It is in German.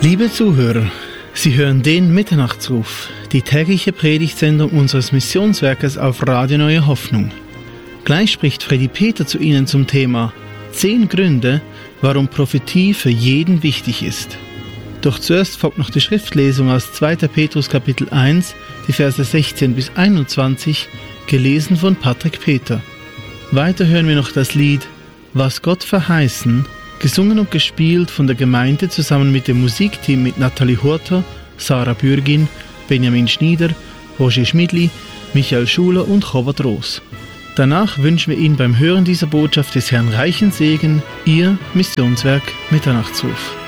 Liebe Zuhörer, Sie hören den Mitternachtsruf, die tägliche Predigtsendung unseres Missionswerkes auf Radio Neue Hoffnung. Gleich spricht Freddy Peter zu Ihnen zum Thema 10 Gründe, warum Prophetie für jeden wichtig ist. Doch zuerst folgt noch die Schriftlesung aus 2. Petrus Kapitel 1, die Verse 16 bis 21, gelesen von Patrick Peter. Weiter hören wir noch das Lied Was Gott verheißen, gesungen und gespielt von der Gemeinde zusammen mit dem Musikteam mit Nathalie Hurter, Sarah Bürgin, Benjamin Schnieder, Roger Schmidli, Michael Schuler und Robert Roos. Danach wünschen wir Ihnen beim Hören dieser Botschaft des Herrn reichen Segen, Ihr Missionswerk Mitternachtsruf.